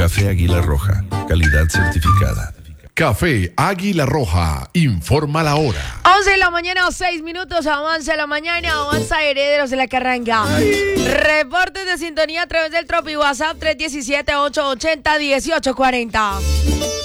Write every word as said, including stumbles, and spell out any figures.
Café Águila Roja, calidad certificada. Café Águila Roja, informa la hora. once de la mañana, seis minutos, avanza la mañana, avanza Herederos de la Carranga. Reportes de sintonía a través del Tropi WhatsApp tres uno siete, ocho ocho cero, uno ocho cuatro cero.